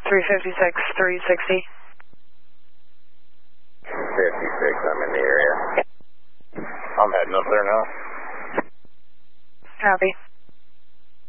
356, 360. 56, I'm in the area. I'm heading up there now. Copy.